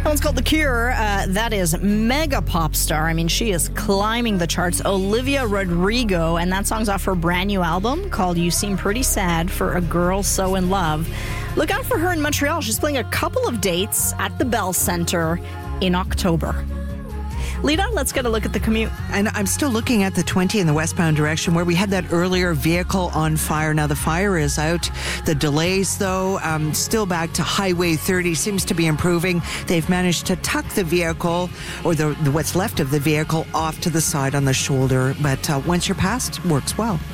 That one's called The Cure. That is mega pop star. I mean, she is climbing the charts. Olivia Rodrigo, and that song's off her brand new album called You Seem Pretty Sad for a Girl So in Love. Look out for her in Montreal. She's playing a couple of dates at the Bell Centre in October. Lita, let's get a look at the commute. And I'm still looking at the 20 in the westbound direction where we had that earlier vehicle on fire. Now the fire is out. The delays, though, still back to Highway 30 seems to be improving. They've managed to tuck the vehicle, or the what's left of the vehicle, off to the side on the shoulder. But once you're past, works well.